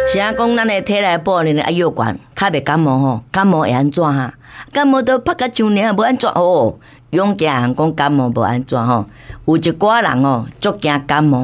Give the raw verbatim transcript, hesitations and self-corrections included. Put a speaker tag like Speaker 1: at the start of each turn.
Speaker 1: 是啊，讲咱的体内保呢爱药管，较袂感冒吼，感冒会安怎哈？感冒都拍甲像尔，无安怎哦？勇敢讲感冒无安怎吼？有一寡人哦，足惊感冒。